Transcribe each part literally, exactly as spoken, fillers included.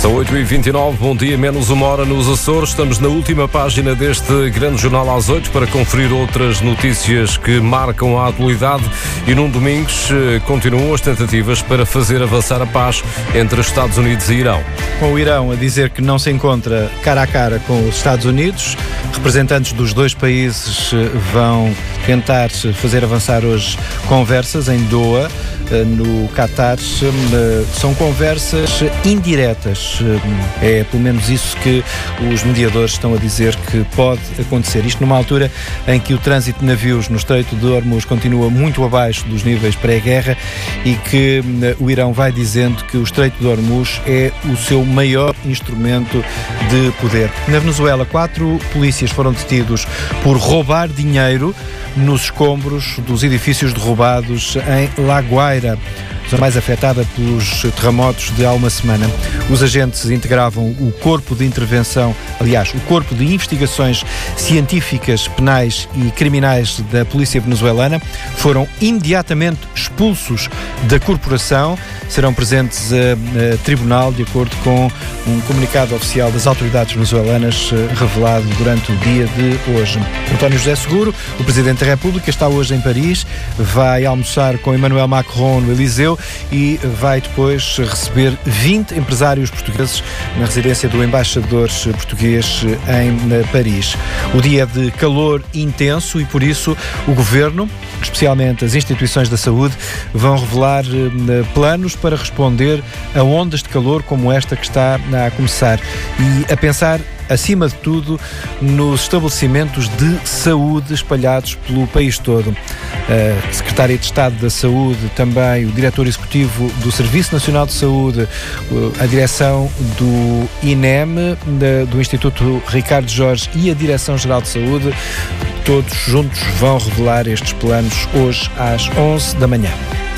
São oito e vinte e nove, bom dia, menos uma hora nos Açores. Estamos na última página deste grande jornal às oito para conferir outras notícias que marcam a atualidade. E num domingo continuam as tentativas para fazer avançar a paz entre Estados Unidos e Irão. Com o Irão a dizer que não se encontra cara a cara com os Estados Unidos, representantes dos dois países vão tentar fazer avançar hoje conversas em Doha, no Qatar. São conversas indiretas. É pelo menos isso que os mediadores estão a dizer que pode acontecer. Isto numa altura em que o trânsito de navios no Estreito de Hormuz continua muito abaixo dos níveis pré-guerra e que o Irão vai dizendo que o Estreito de Hormuz é o seu maior instrumento de poder. Na Venezuela, quatro polícias foram detidos por roubar dinheiro nos escombros dos edifícios derrubados em La Guaira, zona mais afetada pelos terremotos de há uma semana. Os agentes integravam o Corpo de Intervenção, aliás, o Corpo de Investigações Científicas, Penais e Criminais da Polícia Venezuelana. Foram imediatamente expulsos da corporação. Serão presentes a, a tribunal, de acordo com um comunicado oficial das autoridades venezuelanas revelado durante o dia de hoje. António José Seguro, o Presidente da República, está hoje em Paris, vai almoçar com Emmanuel Macron no Eliseu e vai depois receber vinte empresários portugueses na residência do embaixador português em Paris. O dia é de calor intenso e, por isso, o Governo, especialmente as instituições da saúde, vão revelar planos para responder a ondas de calor como esta que está a começar e a pensar, acima de tudo, nos estabelecimentos de saúde espalhados pelo país todo. A Secretária de Estado da Saúde, também o Diretor Executivo do Serviço Nacional de Saúde, a Direção do I N E M, do Instituto Ricardo Jorge e a Direção-Geral de Saúde, todos juntos vão revelar estes planos hoje às onze da manhã.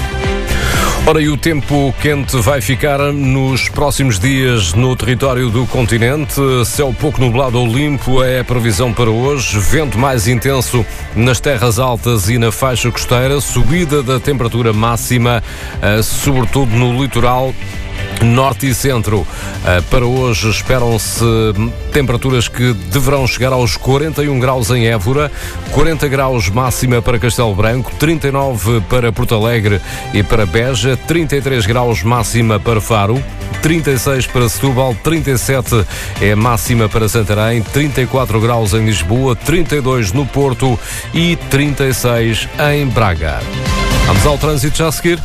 Ora, e o tempo quente vai ficar nos próximos dias no território do continente. Céu pouco nublado ou limpo é a previsão para hoje. Vento mais intenso nas terras altas e na faixa costeira. Subida da temperatura máxima, sobretudo no litoral norte e centro. Para hoje esperam-se temperaturas que deverão chegar aos quarenta e um graus em Évora, quarenta graus máxima para Castelo Branco, trinta e nove para Porto Alegre e para Beja, trinta e três graus máxima para Faro, trinta e seis para Setúbal, trinta e sete é a máxima para Santarém, trinta e quatro graus em Lisboa, trinta e dois no Porto e trinta e seis em Braga. Vamos ao trânsito já a seguir.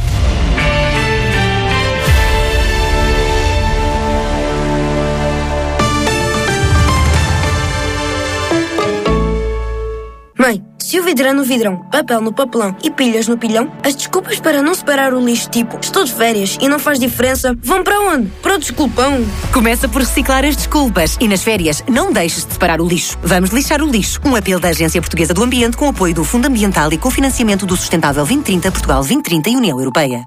Mãe, se o vidro é no vidrão, papel no papelão e pilhas no pilhão, as desculpas para não separar o lixo, tipo estou de férias e não faz diferença, vão para onde? Para o desculpão. Começa por reciclar as desculpas e nas férias não deixes de separar o lixo. Vamos lixar o lixo. Um apelo da Agência Portuguesa do Ambiente com apoio do Fundo Ambiental e cofinanciamento do Sustentável vinte trinta, Portugal vinte trinta e União Europeia.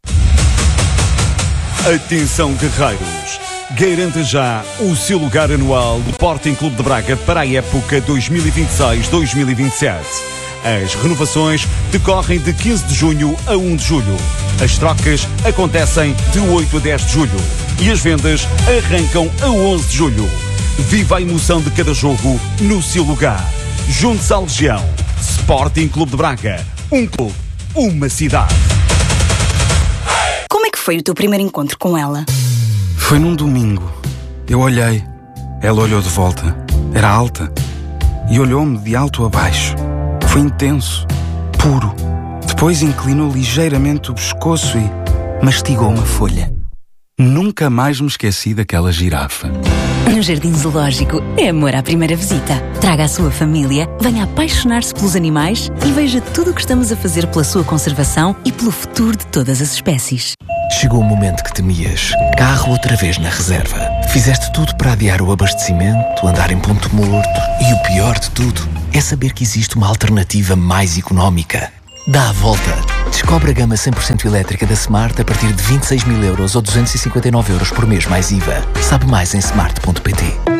Atenção, guerreiros! Garanta já o seu lugar anual do Sporting Clube de Braga para a época dois mil e vinte e seis dois mil e vinte e sete. As renovações decorrem de quinze de junho a um de julho. As trocas acontecem de oito a dez de julho. E as vendas arrancam a onze de julho. Viva a emoção de cada jogo no seu lugar. Junte-se à Legião. Sporting Clube de Braga. Um clube, uma cidade. Como é que foi o teu primeiro encontro com ela? Foi num domingo. Eu olhei. Ela olhou de volta. Era alta. E olhou-me de alto a baixo. Foi intenso. Puro. Depois inclinou ligeiramente o pescoço e mastigou uma folha. Nunca mais me esqueci daquela girafa. No Jardim Zoológico é amor à primeira visita. Traga a sua família, venha apaixonar-se pelos animais e veja tudo o que estamos a fazer pela sua conservação e pelo futuro de todas as espécies. Chegou o momento que temias. Carro outra vez na reserva. Fizeste tudo para adiar o abastecimento, andar em ponto morto. E o pior de tudo é saber que existe uma alternativa mais económica. Dá a volta. Descobre a gama cem por cento elétrica da Smart a partir de vinte e seis mil euros ou duzentos e cinquenta e nove euros por mês mais I V A. Sabe mais em smart ponto pt.